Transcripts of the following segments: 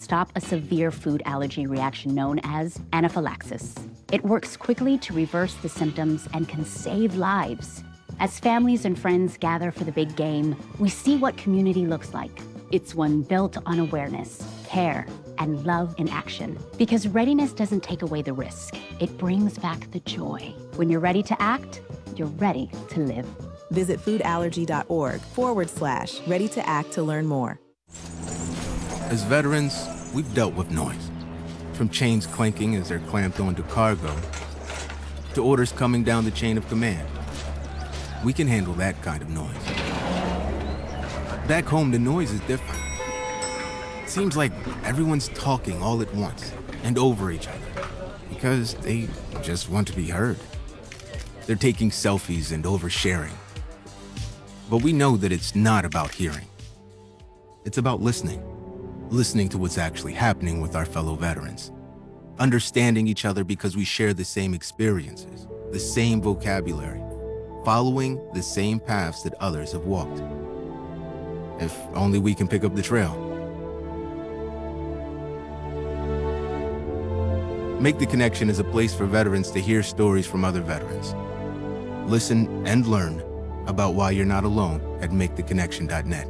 stop a severe food allergy reaction known as anaphylaxis. It works quickly to reverse the symptoms and can save lives. As families and friends gather for the big game, we see what community looks like. It's one built on awareness, care, and love in action. Because readiness doesn't take away the risk. It brings back the joy. When you're ready to act, you're ready to live. Visit foodallergy.org/ready to act to learn more. As veterans, we've dealt with noise. From chains clanking as they're clamped onto cargo, to orders coming down the chain of command. We can handle that kind of noise. Back home, the noise is different. It seems like everyone's talking all at once and over each other because they just want to be heard. They're taking selfies and oversharing. But we know that it's not about hearing. It's about listening. Listening to what's actually happening with our fellow veterans. Understanding each other because we share the same experiences, the same vocabulary, following the same paths that others have walked. If only we can pick up the trail. Make the Connection is a place for veterans to hear stories from other veterans. Listen and learn about why you're not alone at maketheconnection.net.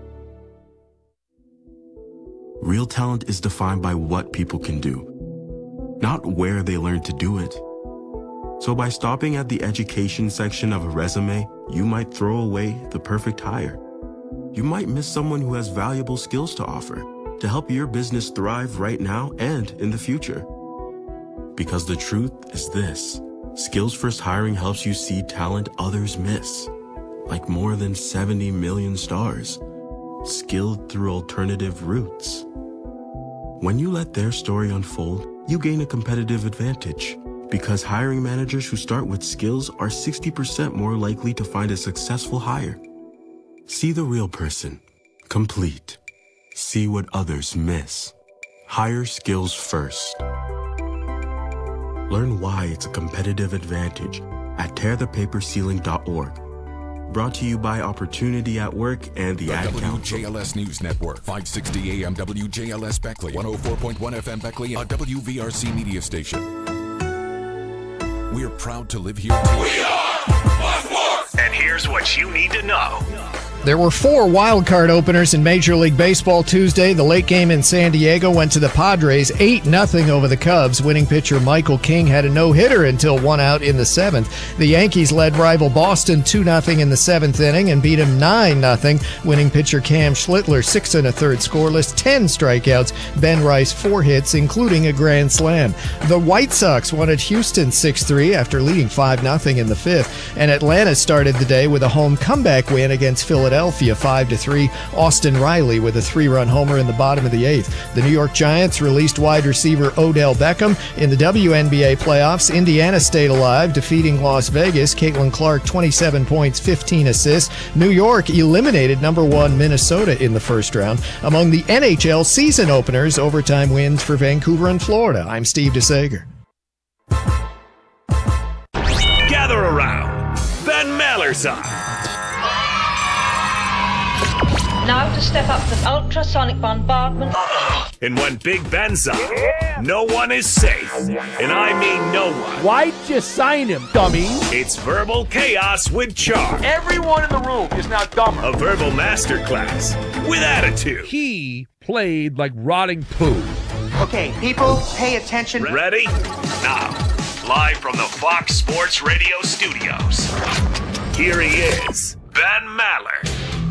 Real talent is defined by what people can do, not where they learn to do it. So by stopping at the education section of a resume, you might throw away the perfect hire. You might miss someone who has valuable skills to offer to help your business thrive right now and in the future. Because the truth is this, Skills First Hiring helps you see talent others miss, like more than 70 million stars, skilled through alternative routes. When you let their story unfold, you gain a competitive advantage because hiring managers who start with skills are 60% more likely to find a successful hire. See the real person, complete. See what others miss. Hire skills first. Learn why it's a competitive advantage at tearthepaperceiling.org. Brought to you by Opportunity at Work and the Ad Council. WJLS News Network, 560 AM WJLS Beckley, 104.1 FM Beckley, a WVRC media station. We're proud to live here. We are Bucksport! And here's what you need to know. There were 4 wild card openers in Major League Baseball Tuesday. The late game in San Diego went to the Padres 8-0 over the Cubs. Winning pitcher Michael King had a no-hitter until 1 out in the 7th. The Yankees led rival Boston 2-0 in the 7th inning and beat him 9-0. Winning pitcher Cam Schlittler 6 1/3 scoreless, 10 strikeouts. Ben Rice 4 hits, including a grand slam. The White Sox won at Houston 6-3 after leading 5-0 in the 5th. And Atlanta started the day with a home comeback win against Philadelphia 5-3. Austin Riley with a 3-run homer in the bottom of the 8th. The New York Giants released wide receiver Odell Beckham. In the WNBA playoffs, Indiana stayed alive, defeating Las Vegas. Caitlin Clark, 27 points, 15 assists. New York eliminated number 1 Minnesota in the first round. Among the NHL season openers, overtime wins for Vancouver and Florida. I'm Steve DeSager. Gather around. Ben Maller's on. Now to step up to ultrasonic bombardment. And when Big Ben's on, no one is safe. And I mean no one. Why'd you sign him, dummy? It's Verbal Chaos with Charm. Everyone in the room is now dumber. A verbal masterclass with attitude. He played like rotting poo. Okay, people, pay attention. Ready? Now, live from the Fox Sports Radio studios, here he is, Ben Maller.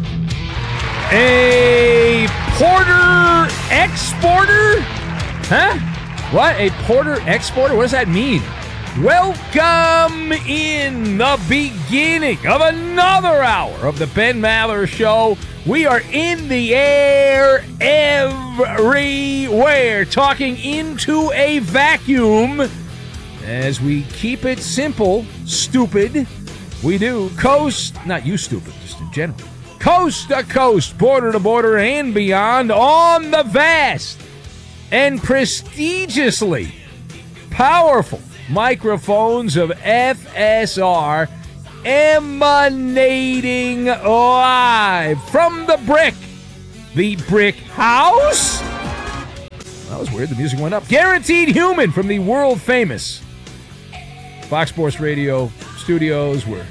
A porter exporter? Huh? What? A porter exporter? What does that mean? Welcome in the beginning of another hour of the Ben Maller Show. We are in the air everywhere, talking into a vacuum. As we keep it simple, stupid, we do coast, not you stupid, just in general. Coast to coast, border to border, and beyond on the vast and prestigiously powerful microphones of FSR, emanating live from the Brick House That was weird. The music went up. Guaranteed Human from the world famous Fox Sports Radio studios, where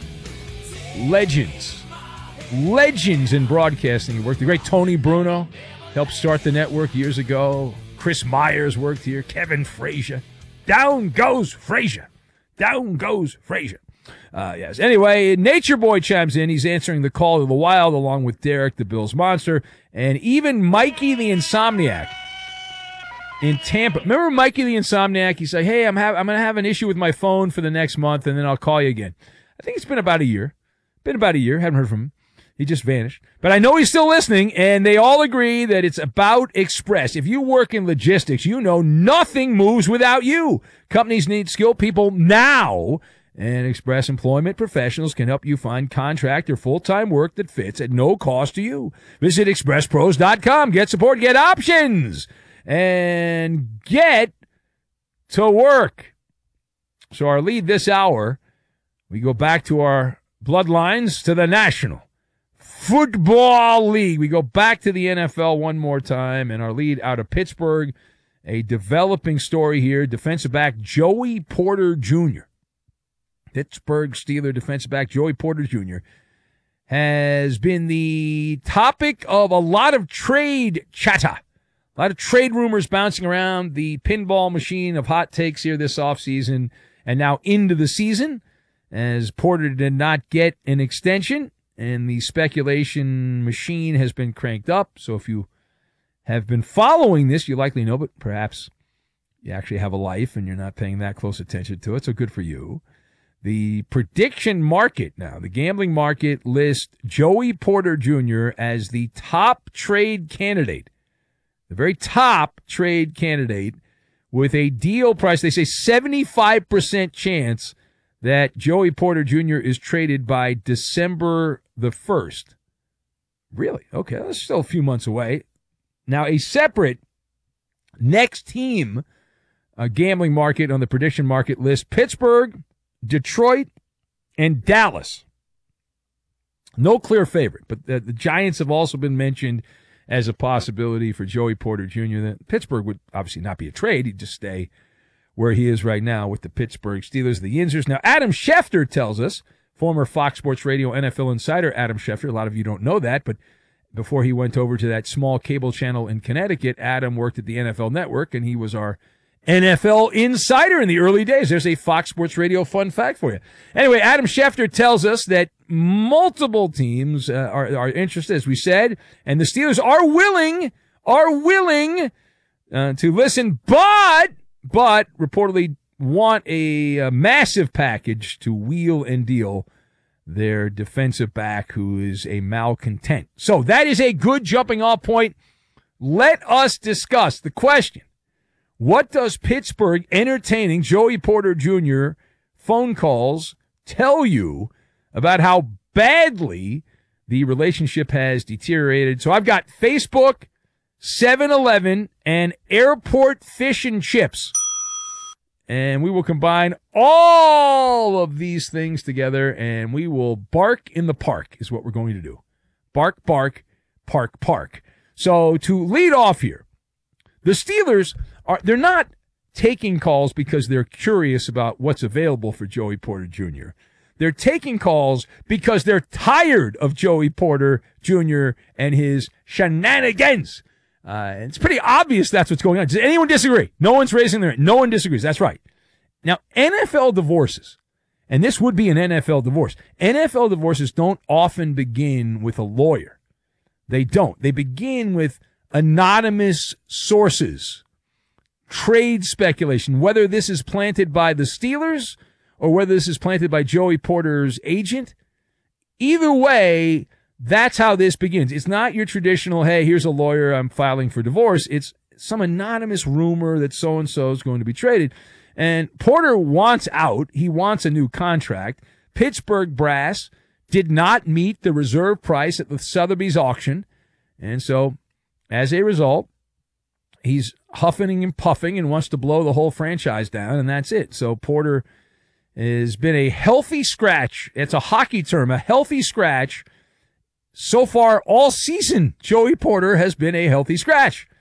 legends in broadcasting worked. The great Tony Bruno helped start the network years ago. Chris Myers worked here. Kevin Frazier. Down goes Frazier. Down goes Frazier. Yes. Anyway, Nature Boy chimes in. He's answering the call to the wild along with Derek, the Bills Monster, and even Mikey the Insomniac in Tampa. Remember Mikey the Insomniac? He's like, hey, I'm going to have an issue with my phone for the next month, and then I'll call you again. I think it's been about a year. Haven't heard from him. He just vanished. But I know he's still listening, and they all agree that it's about Express. If you work in logistics, you know nothing moves without you. Companies need skilled people now, and Express Employment Professionals can help you find contract or full-time work that fits at no cost to you. Visit expresspros.com. Get support, get options, and get to work. So our lead this hour, we go back to our bloodlines to the National Football League. We go back to the NFL one more time, and our lead out of Pittsburgh, a developing story here. Defensive back Joey Porter Jr., Pittsburgh Steelers defensive back Joey Porter Jr., has been the topic of a lot of trade chatter, a lot of trade rumors bouncing around the pinball machine of hot takes here this offseason and now into the season, as Porter did not get an extension. And the speculation machine has been cranked up. So if you have been following this, you likely know, but perhaps you actually have a life and you're not paying that close attention to it. So good for you. The prediction market now, the gambling market, lists Joey Porter Jr. as the top trade candidate, the very top trade candidate, with a deal price, they say 75% chance that Joey Porter Jr. is traded by December the 1st. Really? Okay, that's still a few months away. Now, a separate next team gambling market on the prediction market list, Pittsburgh, Detroit, and Dallas. No clear favorite, but the Giants have also been mentioned as a possibility for Joey Porter Jr. That Pittsburgh would obviously not be a trade. He'd just stay where he is right now with the Pittsburgh Steelers, the Yinzers. Now, Adam Schefter tells us, former Fox Sports Radio NFL insider Adam Schefter, a lot of you don't know that, but before he went over to that small cable channel in Connecticut, Adam worked at the NFL Network, and he was our NFL insider in the early days. There's a Fox Sports Radio fun fact for you. Anyway, Adam Schefter tells us that multiple teams are interested, as we said, and the Steelers are willing to listen, but reportedly want a massive package to wheel and deal their defensive back, who is a malcontent. So that is a good jumping off point. Let us discuss the question: what does Pittsburgh entertaining Joey Porter Jr. phone calls tell you about how badly the relationship has deteriorated? So I've got Facebook, 7-Eleven, and Airport Fish and Chips. And we will combine all of these things together, and we will bark in the park is what we're going to do. Bark, bark, park, park. So to lead off here, the Steelers they're not taking calls because they're curious about what's available for Joey Porter Jr. They're taking calls because they're tired of Joey Porter Jr. and his shenanigans. It's pretty obvious that's what's going on. Does anyone disagree? No one's raising their hand. No one disagrees. That's right. Now, NFL divorces, and this would be an NFL divorce. NFL divorces don't often begin with a lawyer. They don't. They begin with anonymous sources, trade speculation, whether this is planted by the Steelers or whether this is planted by Joey Porter's agent. Either way, that's how this begins. It's not your traditional, hey, here's a lawyer, I'm filing for divorce. It's some anonymous rumor that so-and-so is going to be traded. And Porter wants out. He wants a new contract. Pittsburgh brass did not meet the reserve price at the Sotheby's auction. And so, as a result, he's huffing and puffing and wants to blow the whole franchise down, and that's it. So Porter has been a healthy scratch. It's a hockey term, a healthy scratch. So far, all season, Joey Porter has been a healthy scratch.